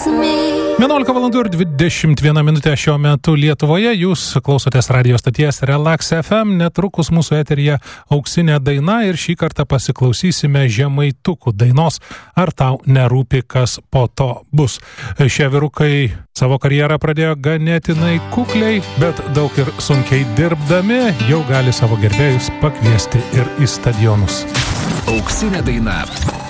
11 valandų ir 21 minutė šiuo metu Lietuvoje. Jūs klausotės radio stoties Relax FM. Netrukus mūsų eteryje auksinė daina ir šį kartą pasiklausysime Žemaitukų dainos Ar tau nerūpi, kas po to bus. Šie vyrukai savo karjerą pradėjo ganėtinai kukliai, bet daug ir sunkiai dirbdami jau gali savo gerbėjus pakviesti ir į stadionus. Auksinė daina.